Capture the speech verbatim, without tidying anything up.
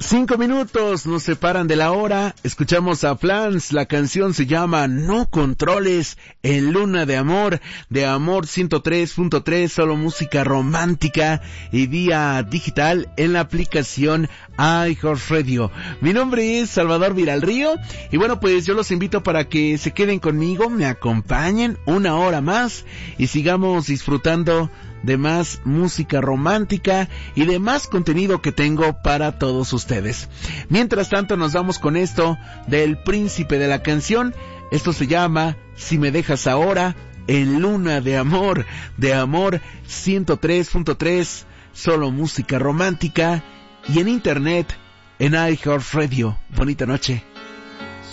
Cinco minutos nos separan de la hora. Escuchamos a Flans. La canción se llama No Controles en Luna de Amor, de Amor ciento tres punto tres, solo música romántica y vía digital en la aplicación iHeartRadio. Mi nombre es Salvador Viralrío y bueno, pues yo los invito para que se queden conmigo, me acompañen una hora más y sigamos disfrutando de más música romántica y de más contenido que tengo para todos ustedes. Mientras tanto nos vamos con esto del príncipe de la canción. Esto se llama Si me dejas ahora, en Luna de Amor, de Amor ciento tres punto tres, solo música romántica y en internet en iHeartRadio. Bonita noche.